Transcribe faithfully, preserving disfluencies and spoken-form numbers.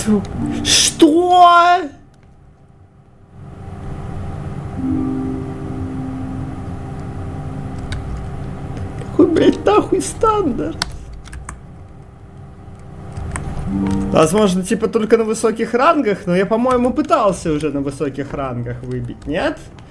Чё? Что? Какой, блядь, нахуй стандарт? Возможно, типа только на высоких рангах, но я, по-моему, пытался уже на высоких рангах выбить, нет?